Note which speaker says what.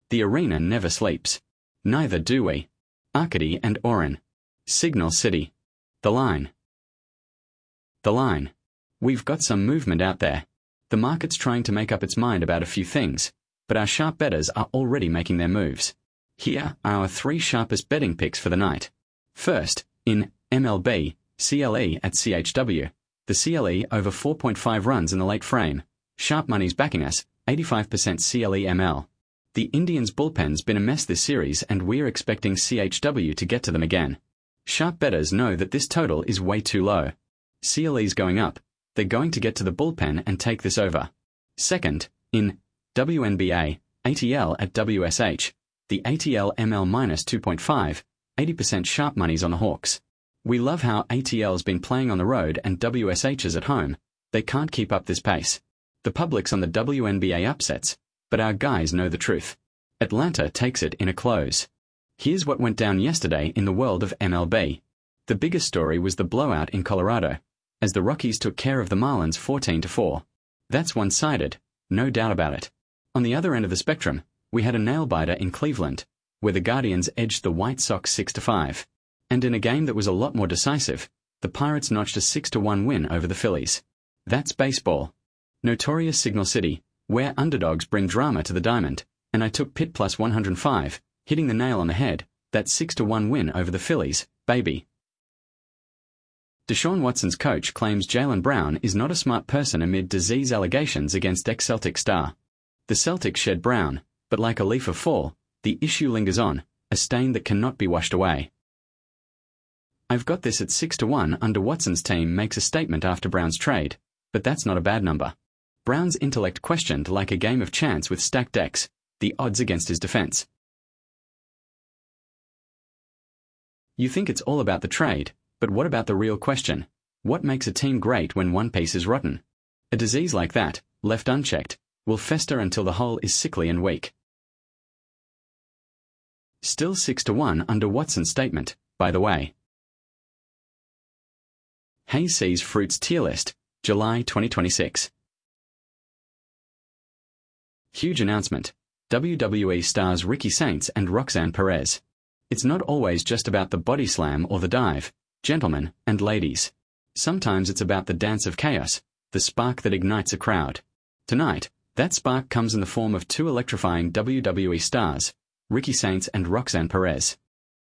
Speaker 1: The arena never sleeps. Neither do we. Arcady and Oren. Signal City. The line. The line. We've got some movement out there. The market's trying to make up its mind about a few things, but our sharp bettors are already making their moves. Here are our 3 sharpest betting picks for the night. First, in MLB, CLE at CHW. The CLE over 4.5 runs in the late frame. Sharp money's backing us, 85% CLE ML. The Indians' bullpen's been a mess this series and we're expecting CHW to get to them again. Sharp bettors know that this total is way too low. CLE's going up. They're going to get to the bullpen and take this over. Second, in WNBA, ATL at WSH. The ATL ML minus 2.5, 80% sharp money's on the Hawks. We love how ATL's been playing on the road and WSH is at home. They can't keep up this pace. The public's on the WNBA upsets, but our guys know the truth. Atlanta takes it in a close. Here's what went down yesterday in the world of MLB. The biggest story was the blowout in Colorado, as the Rockies took care of the Marlins 14-4. That's one-sided, no doubt about it. On the other end of the spectrum, we had a nail-biter in Cleveland, where the Guardians edged the White Sox 6-5. And in a game that was a lot more decisive, the Pirates notched a 6-1 win over the Phillies. That's baseball. Notorious Signal City, where underdogs bring drama to the diamond, and I took Pitt plus 105, hitting the nail on the head, that 6-1 win over the Phillies, baby. Deshaun Watson's coach claims Jaylen Brown is not a smart person amid disease allegations against ex-Celtic star. The Celtics shed Brown, but like a leaf of fall, the issue lingers on, a stain that cannot be washed away. I've got this at 6-1 under Watson's team makes a statement after Brown's trade, but that's not a bad number. Brown's intellect questioned like a game of chance with stacked decks, the odds against his defense. You think it's all about the trade, but what about the real question? What makes a team great when one piece is rotten? A disease like that, left unchecked, will fester until the whole is sickly and weak. Still 6-1 under Watson's statement, by the way. Hayes sees Fruits tier list, July 2026. Huge announcement. WWE stars Ricky Saints and Roxanne Perez. It's not always just about the body slam or the dive, gentlemen and ladies. Sometimes it's about the dance of chaos, the spark that ignites a crowd. Tonight, that spark comes in the form of 2 electrifying WWE stars, Ricky Saints and Roxanne Perez.